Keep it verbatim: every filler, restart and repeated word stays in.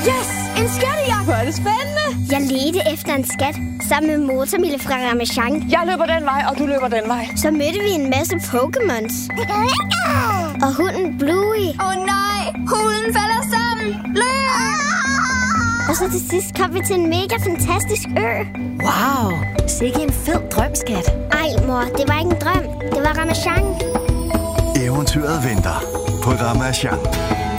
Yes! En skattejagt! Hvor er det spændende! Jeg ledte efter en skat sammen med Motormille fra Ramasjang. Jeg løber den vej, og du løber den vej. Så mødte vi en masse Pokémons. Og hunden Bluey. Åh oh, nej! Hulen falder sammen! Løb! Og så til sidst kom vi til en mega fantastisk ø. Wow! Sikke en fed drømskat. Ej, mor, det var ikke en drøm. Det var Ramasjang. Eventyret venter på Ramasjang.